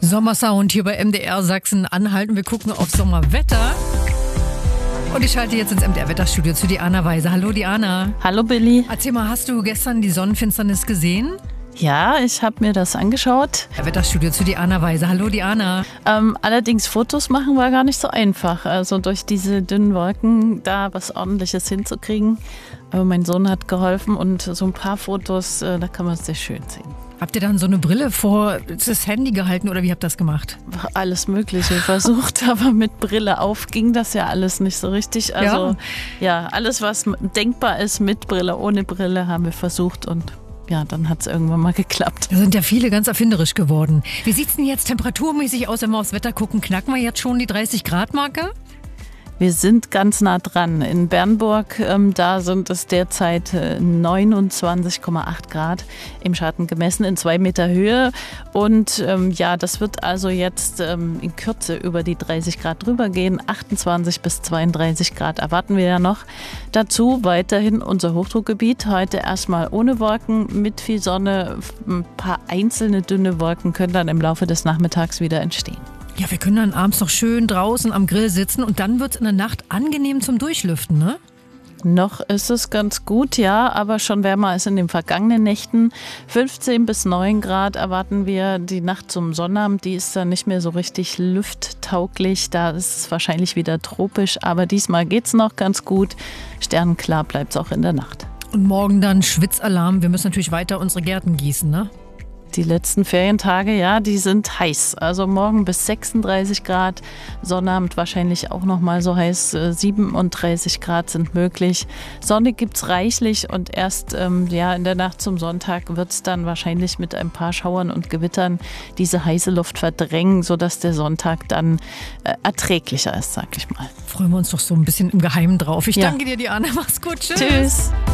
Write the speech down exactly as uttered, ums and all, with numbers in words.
Sommersound hier bei M D R Sachsen-Anhalt. Wir gucken auf Sommerwetter. Und ich schalte jetzt ins M D R-Wetterstudio zu Diana Weise. Hallo Diana. Hallo Billy. Erzähl mal, hast du gestern die Sonnenfinsternis gesehen? Ja, ich habe mir das angeschaut. Der Wetterstudio zu Diana Weise. Hallo Diana. Ähm, allerdings Fotos machen war gar nicht so einfach. Also durch diese dünnen Wolken da was Ordentliches hinzukriegen. Aber mein Sohn hat geholfen und so ein paar Fotos, äh, da kann man es sehr schön sehen. Habt ihr dann so eine Brille vor das Handy gehalten oder wie habt ihr das gemacht? Alles Mögliche versucht, aber mit Brille auf ging das ja alles nicht so richtig. Also ja, ja alles was denkbar ist mit Brille, ohne Brille haben wir versucht und ja, dann hat es irgendwann mal geklappt. Da sind ja viele ganz erfinderisch geworden. Wie sieht es denn jetzt temperaturmäßig aus, wenn wir aufs Wetter gucken? Knacken wir jetzt schon die dreißig Grad Marke? Wir sind ganz nah dran. In Bernburg, ähm, da sind es derzeit äh, neunundzwanzig Komma acht Grad im Schatten gemessen in zwei Meter Höhe. Und ähm, ja, das wird also jetzt ähm, in Kürze über die dreißig Grad drüber gehen. achtundzwanzig bis zweiunddreißig Grad erwarten wir ja noch. Dazu weiterhin unser Hochdruckgebiet. Heute erstmal ohne Wolken, mit viel Sonne. Ein paar einzelne dünne Wolken können dann im Laufe des Nachmittags wieder entstehen. Ja, wir können dann abends noch schön draußen am Grill sitzen und dann wird es in der Nacht angenehm zum Durchlüften, ne? Noch ist es ganz gut, ja, aber schon wärmer als in den vergangenen Nächten. fünfzehn bis neun Grad erwarten wir. Die Nacht zum Sonnabend, die ist dann nicht mehr so richtig lufttauglich. Da ist es wahrscheinlich wieder tropisch, aber diesmal geht es noch ganz gut. Sternenklar bleibt es auch in der Nacht. Und morgen dann Schwitzalarm. Wir müssen natürlich weiter unsere Gärten gießen, ne? Die letzten Ferientage, ja, die sind heiß. Also morgen bis sechsunddreißig Grad, Sonnabend wahrscheinlich auch noch mal so heiß, siebenunddreißig Grad sind möglich. Sonne gibt's reichlich und erst ähm, ja, in der Nacht zum Sonntag wird's dann wahrscheinlich mit ein paar Schauern und Gewittern diese heiße Luft verdrängen, sodass der Sonntag dann äh, erträglicher ist, sag ich mal. Freuen wir uns doch so ein bisschen im Geheimen drauf. Ich ja. danke dir, Diana. Mach's gut. Tschüss. Tschüss.